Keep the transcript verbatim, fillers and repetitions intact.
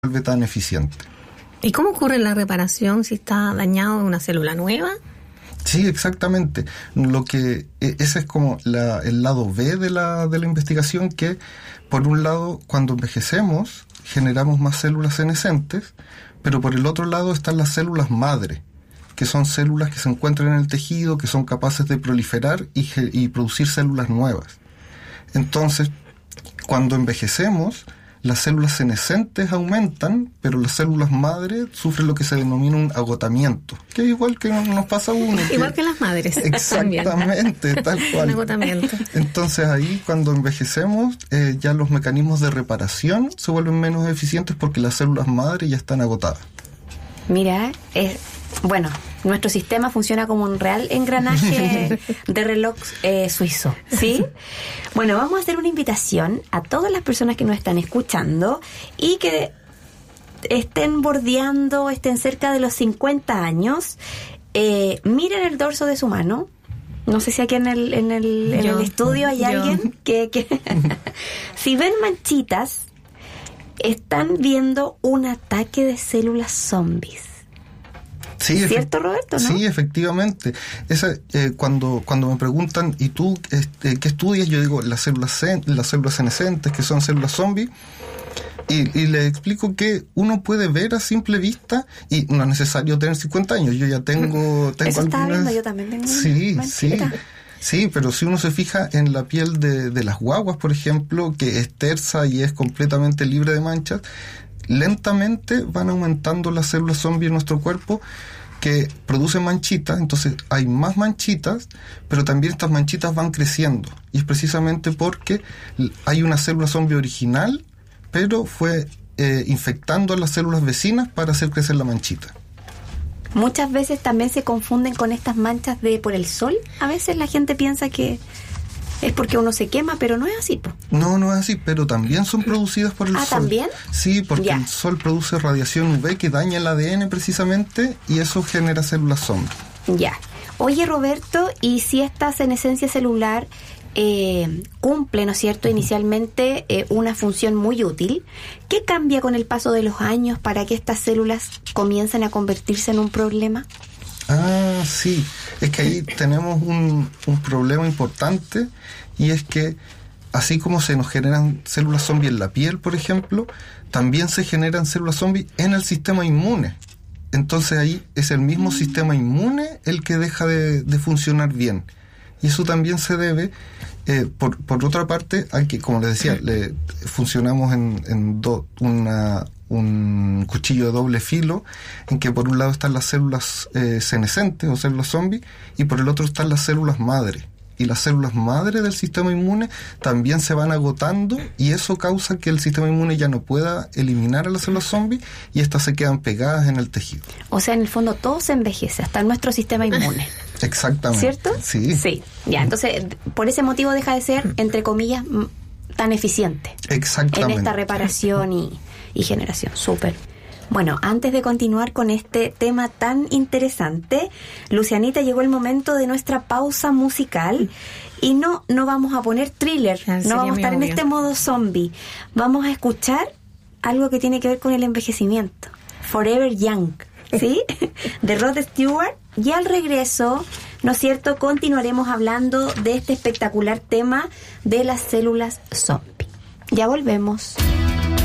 vuelve tan eficiente. ¿Y cómo ocurre la reparación si está dañado una célula nueva? Sí, exactamente. Lo que ese es como la, el lado B de la de la investigación, que por un lado, cuando envejecemos, generamos más células senescentes, pero por el otro lado están las células madre, que son células que se encuentran en el tejido, que son capaces de proliferar y, y producir células nuevas. Entonces, cuando envejecemos, las células senescentes aumentan, pero las células madre sufren lo que se denomina un agotamiento, que es igual que nos pasa a uno. Igual que las madres. Exactamente, tal cual. Un agotamiento. Entonces ahí, cuando envejecemos, eh, ya los mecanismos de reparación se vuelven menos eficientes porque las células madre ya están agotadas. Mira, es... Bueno, nuestro sistema funciona como un real engranaje de reloj eh, suizo, ¿sí? Bueno, vamos a hacer una invitación a todas las personas que nos están escuchando y que estén bordeando, estén cerca de los cincuenta años. Eh, miren el dorso de su mano. No sé si aquí en el, en el, en yo, el estudio hay yo. alguien que... que si ven manchitas, están viendo un ataque de células zombies. Sí, ¿cierto, Roberto? ¿No? Sí, efectivamente. Esa, eh, cuando cuando me preguntan, ¿y tú este, qué estudias? Yo digo, las células sen, las células senescentes, que son células zombies, y, y les explico que uno puede ver a simple vista, y no es necesario tener cincuenta años, yo ya tengo... tengo Eso estaba algunas... viendo, yo también tengo Sí, una sí. manchita. Sí, pero si uno se fija en la piel de, de las guaguas, por ejemplo, que es tersa y es completamente libre de manchas, lentamente van aumentando las células zombies en nuestro cuerpo, que producen manchitas. Entonces hay más manchitas, pero también estas manchitas van creciendo, y es precisamente porque hay una célula zombie original, pero fue eh, infectando a las células vecinas para hacer crecer la manchita. Muchas veces también se confunden con estas manchas de por el sol. A veces la gente piensa que es porque uno se quema, pero no es así, po. No, no es así, pero también son producidas por el ¿Ah, sol. también? Sí, porque Ya. el sol produce radiación U V que daña el A D N precisamente, y eso genera células zombie. Ya. Oye, Roberto, ¿y si esta senescencia celular eh, cumple, ¿no es cierto?, inicialmente eh, una función muy útil, ¿qué cambia con el paso de los años para que estas células comiencen a convertirse en un problema? Ah, sí. Es que ahí tenemos un, un problema importante, y es que así como se nos generan células zombie en la piel, por ejemplo, también se generan células zombie en el sistema inmune. Entonces ahí es el mismo mm. sistema inmune el que deja de, de funcionar bien. Y eso también se debe, eh, por, por otra parte, a que, como les decía, le, funcionamos en, en do, una... un cuchillo de doble filo, en que por un lado están las células eh, senescentes o células zombies, y por el otro están las células madre. Y las células madre del sistema inmune también se van agotando, y eso causa que el sistema inmune ya no pueda eliminar a las células zombies, y estas se quedan pegadas en el tejido. O sea, en el fondo todo se envejece, hasta nuestro sistema inmune. Exactamente. ¿Cierto? Sí. Sí. Ya, entonces, por ese motivo deja de ser, entre comillas, tan eficiente. Exactamente. En esta reparación y... y generación. Súper. Bueno, antes de continuar con este tema tan interesante, Lucianita, llegó el momento de nuestra pausa musical, y no, no vamos a poner thriller, no vamos a estar en este modo zombie. Vamos a escuchar algo que tiene que ver con el envejecimiento. Forever Young, ¿sí? De Rod Stewart. Y al regreso, ¿no es cierto?, continuaremos hablando de este espectacular tema de las células zombie. Ya volvemos.